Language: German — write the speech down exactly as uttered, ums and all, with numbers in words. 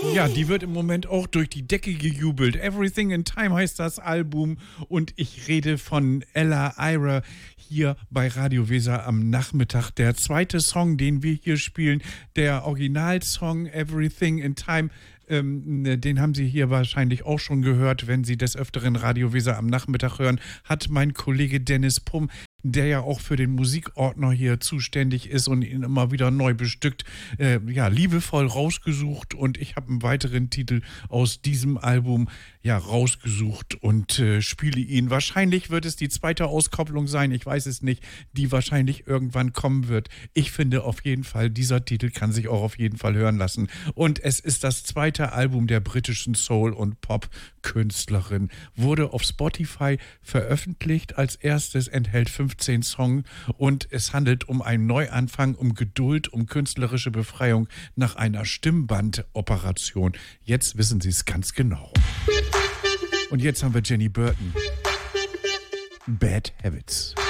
Ja, die wird im Moment auch durch die Decke gejubelt. Everything in Time heißt das Album und ich rede von Ella Ira hier bei Radio Weser am Nachmittag. Der zweite Song, den wir hier spielen, der Originalsong Everything in Time, ähm, den haben Sie hier wahrscheinlich auch schon gehört, wenn Sie des Öfteren Radio Weser am Nachmittag hören, hat mein Kollege Dennis Pumm, der ja auch für den Musikordner hier zuständig ist und ihn immer wieder neu bestückt, äh, ja, liebevoll rausgesucht und ich habe einen weiteren Titel aus diesem Album ja rausgesucht und äh, spiele ihn. Wahrscheinlich wird es die zweite Auskopplung sein, ich weiß es nicht, die wahrscheinlich irgendwann kommen wird. Ich finde auf jeden Fall, dieser Titel kann sich auch auf jeden Fall hören lassen und es ist das zweite Album der britischen Soul- und Pop-Künstlerin, wurde auf Spotify veröffentlicht als erstes, enthält fünfzehn Songs und es handelt um einen Neuanfang, um Geduld, um künstlerische Befreiung nach einer Stimmbandoperation. Jetzt wissen Sie es ganz genau. Und jetzt haben wir Jenny Burton. Bad Habits.